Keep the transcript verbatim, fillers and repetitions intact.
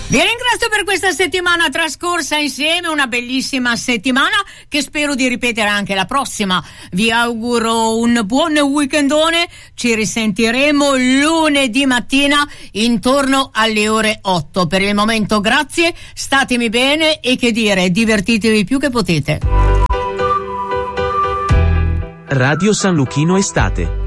Vi ringrazio per questa settimana trascorsa insieme, una bellissima settimana che spero di ripetere anche la prossima. Vi auguro un buon weekendone, ci risentiremo lunedì mattina intorno alle ore otto. Per il momento grazie, statemi bene e che dire, divertitevi più che potete. Radio San Luchino Estate.